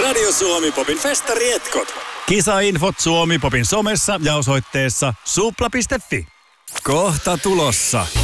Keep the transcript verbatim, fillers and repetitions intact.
Radio Suomi Popin festarietkot. Kisainfot Suomi Popin somessa ja osoitteessa supla piste fi. Kohta tulossa.